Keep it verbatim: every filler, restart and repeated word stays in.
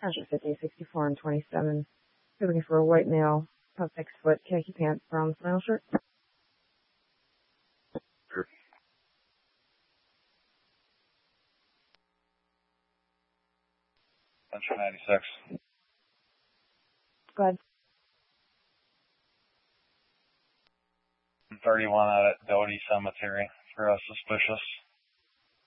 one fifty, sixty-four, and twenty-seven. You're looking for a white male, about six foot, khaki pants, brown flannel shirt. Sure. Central ninety-six. Go ahead. thirty-one out at Doty Cemetery for a suspicious.